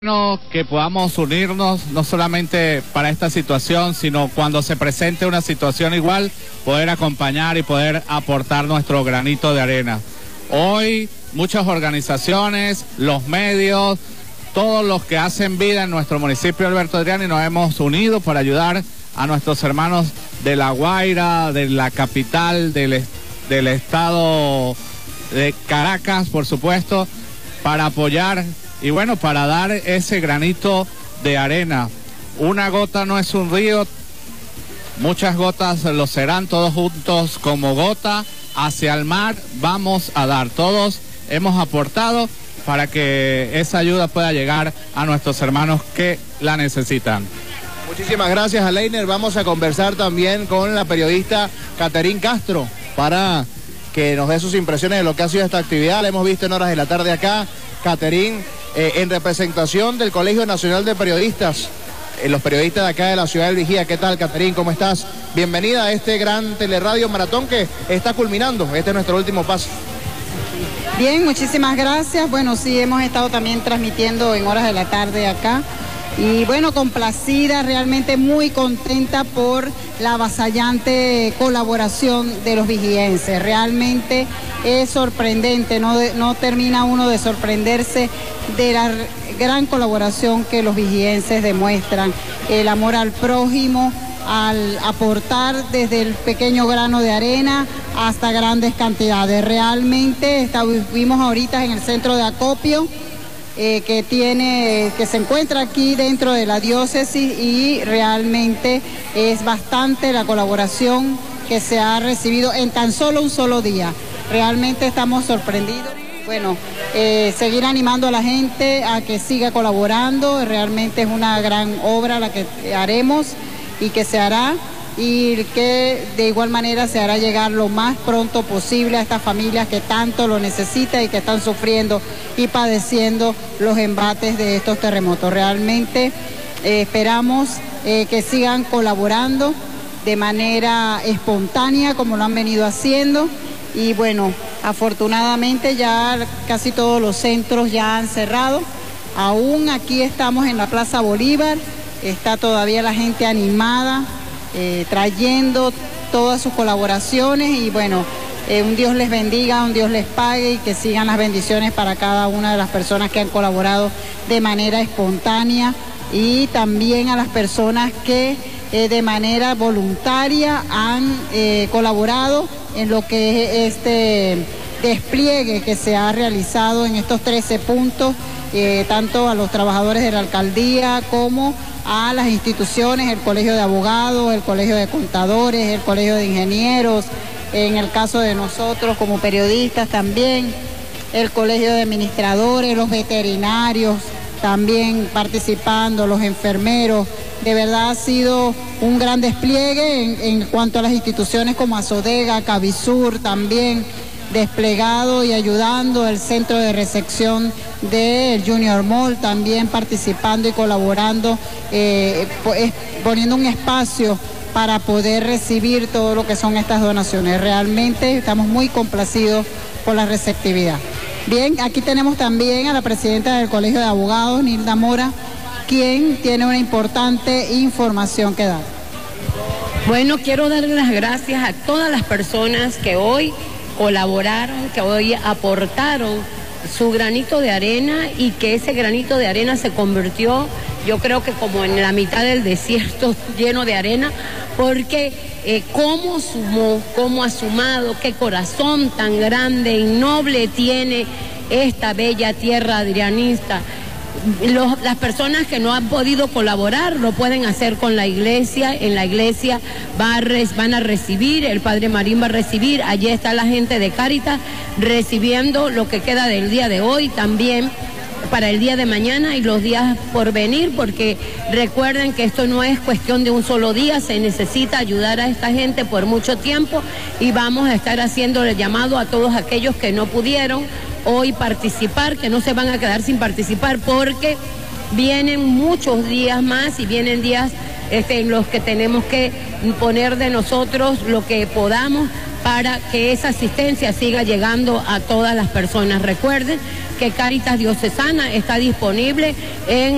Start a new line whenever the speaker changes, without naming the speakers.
Bueno, que podamos unirnos no solamente para esta situación, sino cuando se presente una situación igual, poder acompañar y poder aportar nuestro granito de arena. Hoy muchas organizaciones, los medios, todos los que hacen vida en nuestro municipio de Alberto Adriani nos hemos unido para ayudar a nuestros hermanos de La Guaira, de la capital, del estado de Caracas, por supuesto, para apoyar y bueno, para dar ese granito de arena. Una gota no es un río, muchas gotas lo serán, todos juntos como gota hacia el mar vamos a dar. Todos hemos aportado para que esa ayuda pueda llegar a nuestros hermanos que la necesitan.
Muchísimas gracias, Aleiner. Vamos a conversar también con la periodista Catherine Castro para que nos dé sus impresiones de lo que ha sido esta actividad. La hemos visto en horas de la tarde acá. Catherine, en representación del Colegio Nacional de Periodistas, los periodistas de acá de la ciudad del Vigía. ¿Qué tal, Catherine? ¿Cómo estás? Bienvenida a este gran teleradio maratón que está culminando. Este es nuestro último paso.
Bien, muchísimas gracias. Bueno, sí, hemos estado también transmitiendo en horas de la tarde acá. Y bueno, complacida, realmente muy contenta por la avasallante colaboración de los vigienses. Realmente es sorprendente, no termina uno de sorprenderse de la gran colaboración que los vigienses demuestran. El amor al prójimo, al aportar desde el pequeño grano de arena hasta grandes cantidades. Realmente estuvimos ahorita en el centro de acopio, que se encuentra aquí dentro de la diócesis, y realmente es bastante la colaboración que se ha recibido en tan solo un solo día. Realmente estamos sorprendidos. Bueno, seguir animando a la gente a que siga colaborando. Realmente es una gran obra la que haremos y que se hará, y que de igual manera se hará llegar lo más pronto posible a estas familias que tanto lo necesitan y que están sufriendo y padeciendo los embates de estos terremotos. Realmente esperamos que sigan colaborando de manera espontánea como lo han venido haciendo, y bueno, afortunadamente ya casi todos los centros ya han cerrado. Aún aquí estamos en la Plaza Bolívar, está todavía la gente animada, trayendo todas sus colaboraciones, y bueno, un Dios les bendiga, un Dios les pague, y que sigan las bendiciones para cada una de las personas que han colaborado de manera espontánea, y también a las personas que de manera voluntaria han colaborado en lo que es este despliegue que se ha realizado en estos 13 puntos, tanto a los trabajadores de la alcaldía como a las instituciones, el Colegio de Abogados, el Colegio de Contadores, el Colegio de Ingenieros, en el caso de nosotros como periodistas también, el Colegio de Administradores, los veterinarios también participando, los enfermeros. De verdad ha sido un gran despliegue en cuanto a las instituciones como Asodega, Cabisur también desplegado y ayudando, el centro de recepción del Junior Mall también participando y colaborando, poniendo un espacio para poder recibir todo lo que son estas donaciones. Realmente estamos muy complacidos por la receptividad. Bien, aquí tenemos también a la presidenta del Colegio de Abogados, Nilda Mora, quien tiene una importante información que dar.
Bueno, quiero darle las gracias a todas las personas que hoy colaboraron, que hoy aportaron su granito de arena, y que ese granito de arena se convirtió, yo creo que como en la mitad del desierto lleno de arena, porque cómo sumó, cómo ha sumado, qué corazón tan grande y noble tiene esta bella tierra adrianista. Las personas que no han podido colaborar lo pueden hacer con la iglesia. En la iglesia van a recibir, el Padre Marín va a recibir, allí está la gente de Cáritas recibiendo lo que queda del día de hoy, también para el día de mañana y los días por venir, porque recuerden que esto no es cuestión de un solo día, se necesita ayudar a esta gente por mucho tiempo, y vamos a estar haciendo el llamado a todos aquellos que no pudieron hoy participar, que no se van a quedar sin participar, porque vienen muchos días más y vienen días en los que tenemos que poner de nosotros lo que podamos para que esa asistencia siga llegando a todas las personas. Recuerden que Cáritas Diocesana está disponible en